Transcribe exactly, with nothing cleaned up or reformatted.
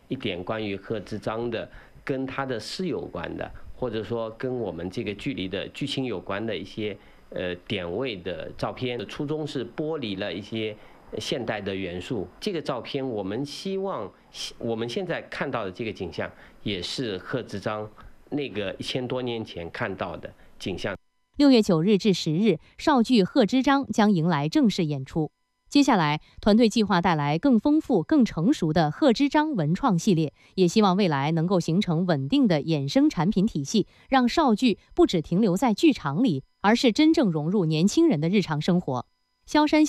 一点关于贺知章的跟他的诗有关的，或者说跟我们这个剧里的剧情有关的一些呃点位的照片。初衷是剥离了一些现代的元素。这个照片我们希望我们现在看到的这个景象，也是贺知章那个一千多年前看到的景象。 六月九日至十日，绍剧《贺知章》将迎来正式演出。接下来，团队计划带来更丰富、更成熟的贺知章文创系列，也希望未来能够形成稳定的衍生产品体系，让绍剧不只停留在剧场里，而是真正融入年轻人的日常生活。萧山